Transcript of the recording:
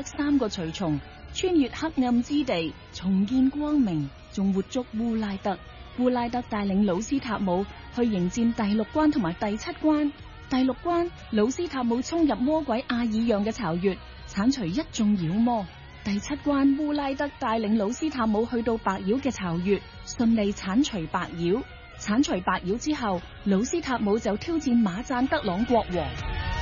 德3個隨從穿越黑暗之地，重見光明，仲活捉烏拉德。烏拉德帶領魯斯塔姆去迎戰第6關同埋第7關。第6關，魯斯塔姆衝入魔鬼阿爾讓嘅巢穴，鏟除一眾妖魔。第7關，烏拉德帶領魯斯塔姆去到白妖嘅巢穴，順利鏟除白妖。鏟除白妖之後，魯斯塔姆就挑戰馬贊德朗國王。